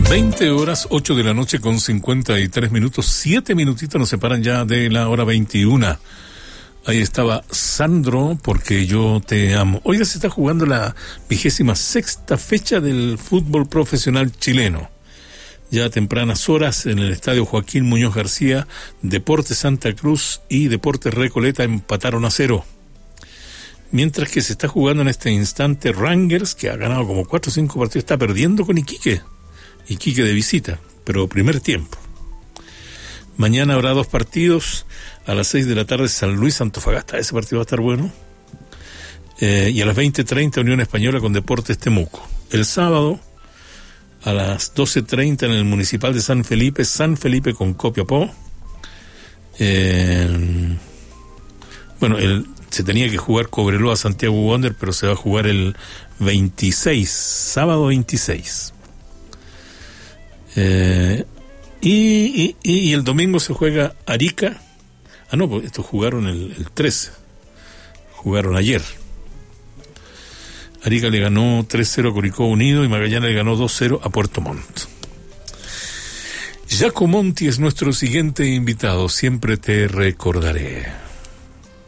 20 horas, 8 de la noche con 53 minutos, 7 minutitos nos separan ya de la hora 21. Ahí estaba Sandro, porque yo te amo. Hoy se está jugando la 26ª fecha del fútbol profesional chileno. Ya a tempranas horas en el estadio Joaquín Muñoz García, Deportes Santa Cruz y Deportes Recoleta empataron a 0. Mientras que se está jugando en este instante Rangers, que ha ganado como 4 o 5 partidos, está perdiendo con Iquique de visita, pero primer tiempo. Mañana habrá 2 partidos, a las 6 de la tarde San Luis Antofagasta, ese partido va a estar bueno, y a las 20:30 Unión Española con Deportes Temuco. El sábado a las 12:30 en el Municipal de San Felipe con Copiapó. Se tenía que jugar Cobreloa Santiago Wander, pero se va a jugar el 26, sábado 26. Y el domingo se juega Arica. Pues estos jugaron el 13. Jugaron ayer. Arica le ganó 3-0 a Curicó Unido y Magallanes le ganó 2-0 a Puerto Montt. Jaco Monti es nuestro siguiente invitado. Siempre te recordaré.